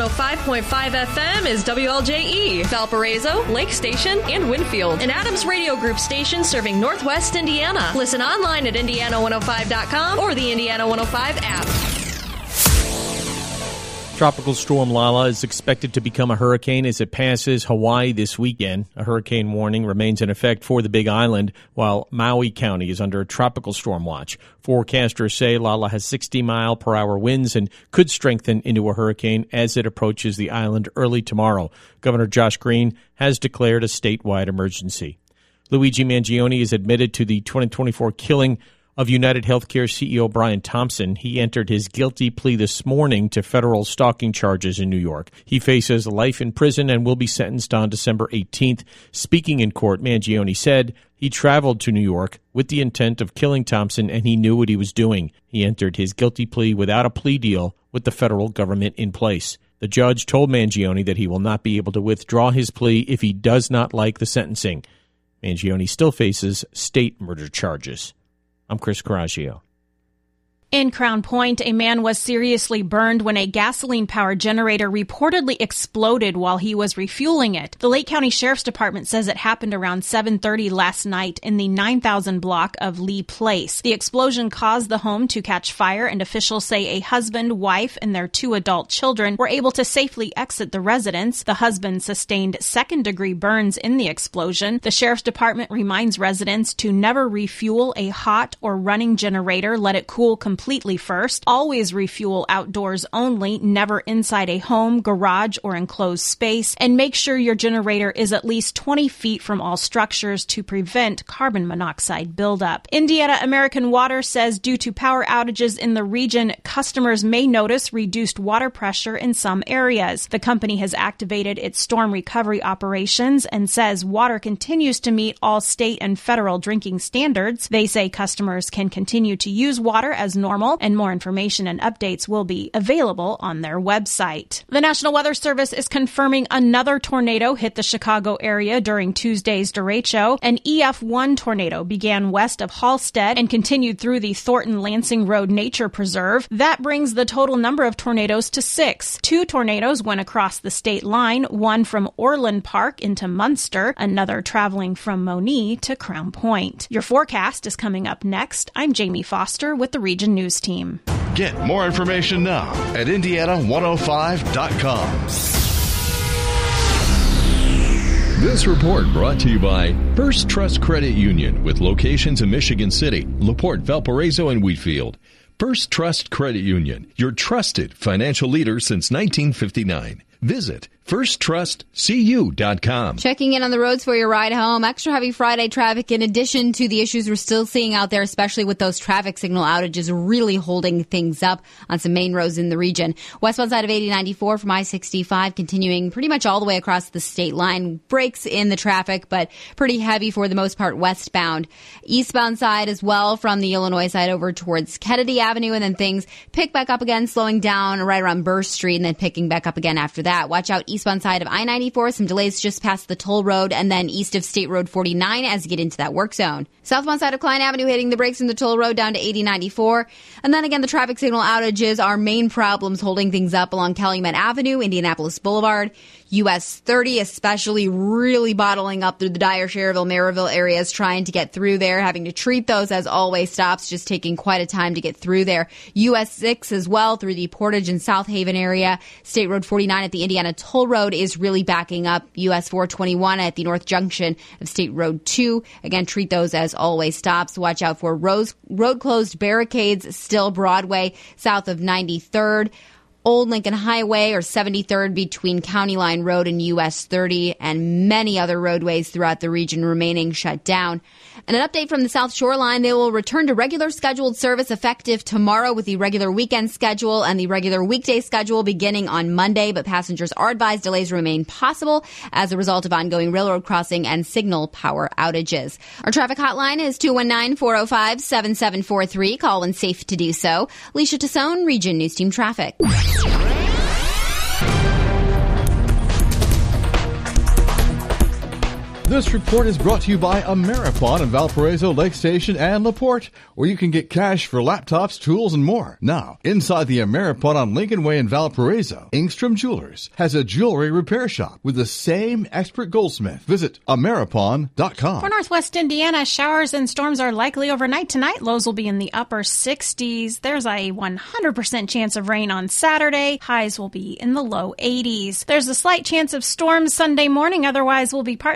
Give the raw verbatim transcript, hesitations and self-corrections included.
oh five point five F M is W L J E, Valparaiso, Lake Station, and Winfield, an Adams Radio Group station serving Northwest Indiana. Listen online at Indiana one oh five dot com or the Indiana one oh five app. Tropical storm Lala is expected to become a hurricane as it passes Hawaii this weekend. A hurricane warning remains in effect for the Big Island, while Maui County is under a tropical storm watch. Forecasters say Lala has sixty mile per hour winds and could strengthen into a hurricane as it approaches the island early tomorrow. Governor Josh Green has declared a statewide emergency. Luigi Mangione is admitted to the twenty twenty-four killing of United Healthcare C E O Brian Thompson. He entered his guilty plea this morning to federal stalking charges in New York. He faces life in prison and will be sentenced on December eighteenth. Speaking in court, Mangione said he traveled to New York with the intent of killing Thompson and he knew what he was doing. He entered his guilty plea without a plea deal with the federal government in place. The judge told Mangione that he will not be able to withdraw his plea if he does not like the sentencing. Mangione still faces state murder charges. I'm Chris Coraggio. In Crown Point, a man was seriously burned when a gasoline-powered generator reportedly exploded while he was refueling it. The Lake County Sheriff's Department says it happened around seven thirty last night in the nine thousand block of Lee Place. The explosion caused the home to catch fire, and officials say a husband, wife, and their two adult children were able to safely exit the residence. The husband sustained second-degree burns in the explosion. The Sheriff's Department reminds residents to never refuel a hot or running generator. Let it cool completely. Completely first. Always refuel outdoors only, never inside a home, garage, or enclosed space. And make sure your generator is at least twenty feet from all structures to prevent carbon monoxide buildup. Indiana American Water says due to power outages in the region, customers may notice reduced water pressure in some areas. The company has activated its storm recovery operations and says water continues to meet all state and federal drinking standards. They say customers can continue to use water as normal. Normal, and more information and updates will be available on their website. The National Weather Service is confirming another tornado hit the Chicago area during Tuesday's derecho. An E F one tornado began west of Halstead and continued through the Thornton-Lansing Road Nature Preserve. That brings the total number of tornadoes to six. Two tornadoes went across the state line, one from Orland Park into Munster, another traveling from Monee to Crown Point. Your forecast is coming up next. I'm Jamie Foster with the Region News Team. Get more information now at Indiana one oh five dot com. This report brought to you by First Trust Credit Union with locations in Michigan City, LaPorte, Valparaiso, and Wheatfield. First Trust Credit Union, your trusted financial leader since nineteen fifty-nine. Visit first trust c u dot com. Checking in on the roads for your ride home. Extra heavy Friday traffic in addition to the issues we're still seeing out there, especially with those traffic signal outages really holding things up on some main roads in the region. Westbound side of eighty ninety-four from I sixty-five continuing pretty much all the way across the state line. Breaks in the traffic, but pretty heavy for the most part westbound. Eastbound side as well from the Illinois side over towards Kennedy Avenue, and then things pick back up again, slowing down right around Burr Street and then picking back up again after that. Watch out eastbound side of I ninety-four, some delays just past the toll road, and then east of State Road forty-nine as you get into that work zone. Southbound side of Klein Avenue hitting the brakes in the toll road down to eighty ninety-four. And then again, the traffic signal outages are main problems holding things up along Calumet Avenue, Indianapolis Boulevard, U S thirty, especially really bottling up through the Dyer, Schererville, Maryville areas, trying to get through there, having to treat those as always stops, just taking quite a time to get through there. U S six as well through the Portage and South Haven area. State Road forty-nine at the Indiana Toll Road is really backing up. U S four twenty-one at the North Junction of State Road two. Again, treat those as always stops. Watch out for roads, road closed barricades, still Broadway south of ninety-third. Old Lincoln Highway or seventy-third between County Line Road and U S thirty, and many other roadways throughout the region remaining shut down. And an update from the South Shoreline, they will return to regular scheduled service effective tomorrow with the regular weekend schedule and the regular weekday schedule beginning on Monday, but passengers are advised delays remain possible as a result of ongoing railroad crossing and signal power outages. Our traffic hotline is two one nine, four oh five, seven seven four three. Call when safe to do so. Alicia Tassone, Region News Team Traffic. This report is brought to you by Ameripon in Valparaiso, Lake Station, and LaPorte, where you can get cash for laptops, tools, and more. Now, inside the Ameripon on Lincoln Way in Valparaiso, Engstrom Jewelers has a jewelry repair shop with the same expert goldsmith. Visit Ameripon dot com. For Northwest Indiana, showers and storms are likely overnight tonight. Lows will be in the upper sixties. There's a one hundred percent chance of rain on Saturday. Highs will be in the low eighties. There's a slight chance of storms Sunday morning. Otherwise, will be partly